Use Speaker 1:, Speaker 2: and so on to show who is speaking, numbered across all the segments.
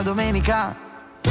Speaker 1: domenica.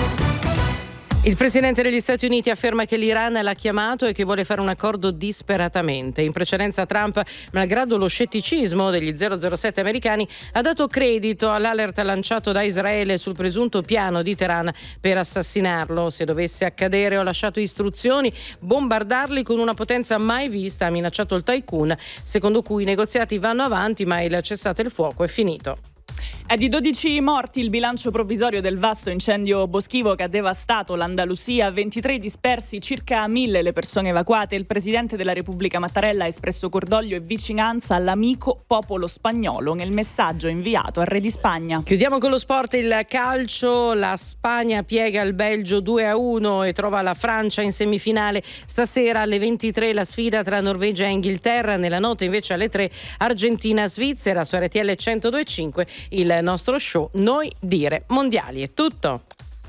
Speaker 2: Il presidente degli Stati Uniti afferma che l'Iran l'ha chiamato e che vuole fare un accordo disperatamente. In precedenza Trump, malgrado lo scetticismo degli 007 americani, ha dato credito all'alert lanciato da Israele sul presunto piano di Teheran per assassinarlo. Se dovesse accadere, ho lasciato istruzioni, bombardarli con una potenza mai vista, ha minacciato il tycoon, secondo cui i negoziati vanno avanti ma il cessate il fuoco è finito.
Speaker 3: È di 12 morti il bilancio provvisorio del vasto incendio boschivo che ha devastato l'Andalusia, 23 dispersi, circa 1000 le persone evacuate. Il presidente della Repubblica Mattarella ha espresso cordoglio e vicinanza all'amico popolo spagnolo nel messaggio inviato al re di Spagna.
Speaker 2: Chiudiamo con lo sport, il calcio. La Spagna piega il Belgio 2-1 e trova la Francia in semifinale. Stasera alle 23 la sfida tra Norvegia e Inghilterra. Nella notte invece alle 3 Argentina-Svizzera su RTL 102.5. Il nostro show Noi Dire Mondiali. È tutto.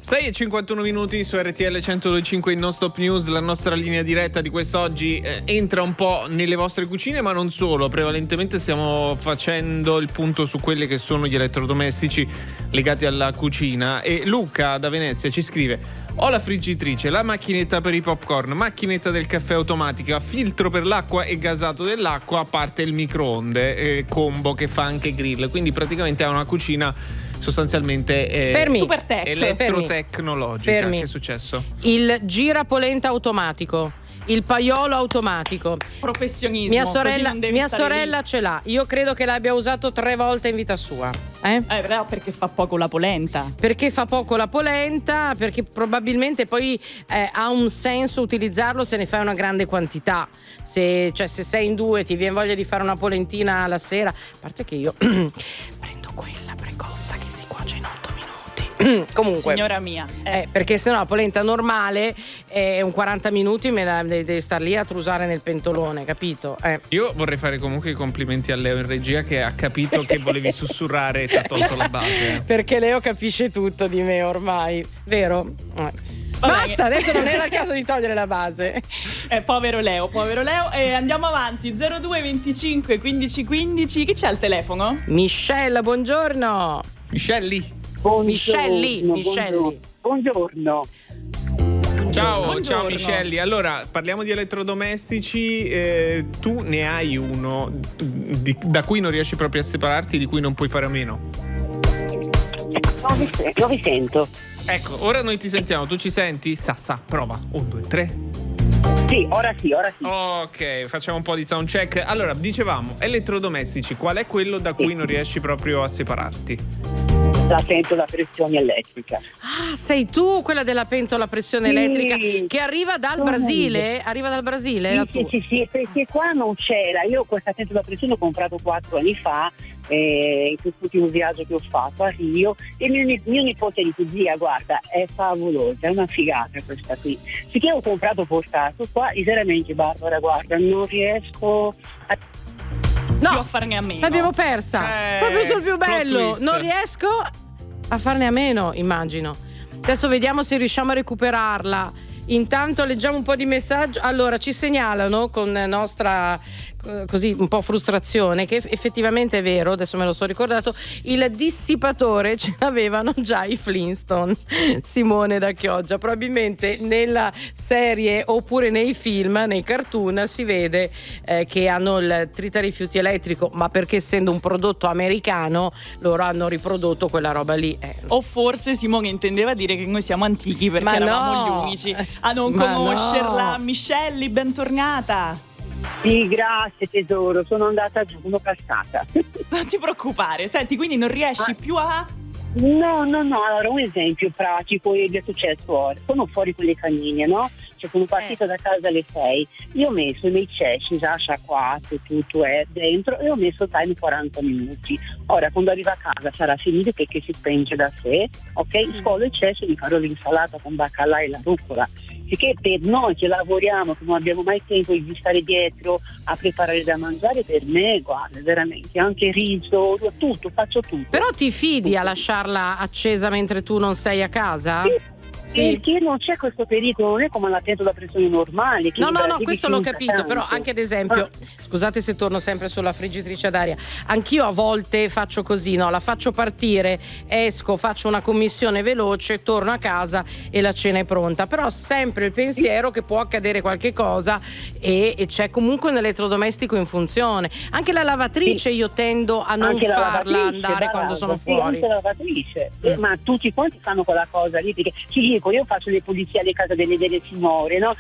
Speaker 4: 6:51 su RTL 102.5 il Non Stop News, la nostra linea diretta di quest'oggi entra un po' nelle vostre cucine, ma non solo. Prevalentemente stiamo facendo il punto su quelli che sono gli elettrodomestici legati alla cucina. E Luca da Venezia ci scrive: ho la friggitrice, la macchinetta per i popcorn, macchinetta del caffè automatica, filtro per l'acqua e gasato dell'acqua, a parte il microonde combo che fa anche grill. Quindi praticamente è una cucina sostanzialmente
Speaker 3: super tech,
Speaker 4: elettrotecnologica.
Speaker 2: Fermi.
Speaker 4: Che è successo?
Speaker 2: Il girapolenta automatico, il paiolo automatico.
Speaker 3: Professionismo.
Speaker 2: Mia sorella ce l'ha. Io credo che l'abbia usato 3 volte in vita sua.
Speaker 3: Però perché fa poco la polenta.
Speaker 2: Perché fa poco la polenta, perché probabilmente poi ha un senso utilizzarlo se ne fai una grande quantità. Se sei in 2, ti viene voglia di fare una polentina la sera. A parte che io prendo quella precotta che si cuoce in 8 minuti. Comunque,
Speaker 3: signora mia,
Speaker 2: perché sennò la polenta normale è un 40 minuti devi star lì a trusare nel pentolone, capito?
Speaker 4: Io vorrei fare comunque i complimenti a Leo in regia, che ha capito che volevi sussurrare e ti ha tolto la base.
Speaker 2: Perché Leo capisce tutto di me ormai, vero? Basta, adesso non era il caso di togliere la base.
Speaker 3: Povero Leo. E andiamo avanti. 02 25 15 15. Chi c'è al telefono?
Speaker 2: Michelle, buongiorno.
Speaker 4: Michelli.
Speaker 2: Michelli.
Speaker 5: Buongiorno.
Speaker 4: Ciao Michelli. Allora, parliamo di elettrodomestici. Tu ne hai uno da cui non riesci proprio a separarti, di cui non puoi fare a meno?
Speaker 5: Non vi sento.
Speaker 4: Ecco, ora noi ti sentiamo. Tu ci senti? Prova. 1, 2, 3.
Speaker 5: Sì, ora sì.
Speaker 4: Ok, facciamo un po' di sound check. Allora, dicevamo, elettrodomestici, qual è quello da cui non riesci proprio a separarti?
Speaker 5: La pentola a pressione elettrica.
Speaker 2: Ah, sei tu quella della pentola a pressione elettrica che arriva dal Brasile? Arriva dal Brasile?
Speaker 5: Sì, perché qua non c'era. Io questa pentola a pressione l'ho comprato 4 anni fa, in quest'ultimo viaggio che ho fatto a Rio, e mio nipote di zia, guarda, è favolosa, è una figata questa qui. Sicché ho comprato portato qua, sinceramente Barbara, guarda, non riesco a...
Speaker 2: No,
Speaker 3: a farne a meno.
Speaker 2: L'abbiamo persa. Proprio sul più bello. Non riesco a farne a meno, immagino. Adesso vediamo se riusciamo a recuperarla. Intanto leggiamo un po' di messaggi. Allora, ci segnalano con nostra così un po' frustrazione che effettivamente è vero, adesso me lo sono ricordato, il dissipatore ce l'avevano già i Flintstones. Simone da Chioggia, probabilmente nella serie oppure nei film, nei cartoon si vede che hanno il tritarifiuti elettrico, ma perché essendo un prodotto americano loro hanno riprodotto quella roba lì.
Speaker 3: O forse Simone intendeva dire che noi siamo antichi perché eravamo gli unici a non conoscerla. No. Michelli, bentornata.
Speaker 5: Sì, grazie tesoro, sono andata giù, sono cascata.
Speaker 3: Non ti preoccupare. Senti, quindi non riesci più a...
Speaker 5: No, allora un esempio pratico è successo ora. Sono fuori con le canine, no? Cioè sono partita da casa alle 6, io ho messo i miei cessi già sciacquato, tutto è dentro, e ho messo time 40 minuti. Ora quando arriva a casa sarà finito perché si spenge da sé, ok? Scolo i cessi e mi farò l'insalata con baccalà e la rucola. Perché per noi che lavoriamo, che non abbiamo mai tempo di stare dietro a preparare da mangiare, per me, guarda, veramente, anche riso, tutto, faccio tutto.
Speaker 2: Però ti fidi a lasciarla accesa mentre tu non sei a casa?
Speaker 5: Perché non c'è questo pericolo, non è come l'attento da pressione normale.
Speaker 2: No, questo l'ho capito, però anche ad esempio, scusate se torno sempre sulla friggitrice ad aria, anch'io a volte faccio così, no? La faccio partire, esco, faccio una commissione veloce, torno a casa e la cena è pronta, però sempre il pensiero che può accadere qualche cosa e c'è comunque un elettrodomestico in funzione. Anche la lavatrice io tendo a non farla andare quando sono fuori.
Speaker 5: Anche la lavatrice, ma tutti quanti fanno quella cosa lì, perché ti dico, io faccio le pulizie alle case delle signore, no?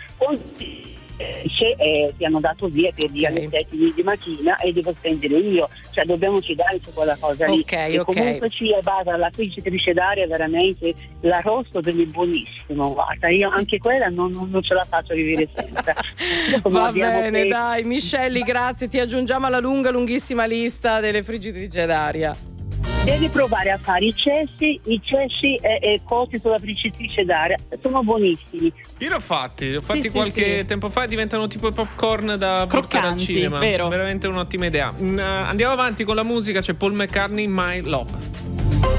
Speaker 5: Ti hanno dato via per dire alle 7 di mattina e devo spendere io, cioè dobbiamo cedere su quella cosa lì. Comunque ci è base la friggitrice d'aria, veramente l'arrosto è buonissimo, guarda, io anche quella non ce la faccio vivere senza.
Speaker 2: Va bene, dai Micheli, grazie, ti aggiungiamo alla lunghissima lista delle friggitrici d'aria.
Speaker 5: Devi provare a fare i cessi e cotti sulla friggitrice d'aria, sono buonissimi.
Speaker 4: Io l'ho fatti qualche tempo fa, diventano tipo i popcorn da portare al cinema.
Speaker 3: Vero.
Speaker 4: Veramente un'ottima idea. Andiamo avanti con la musica, c'è Paul McCartney, My Love.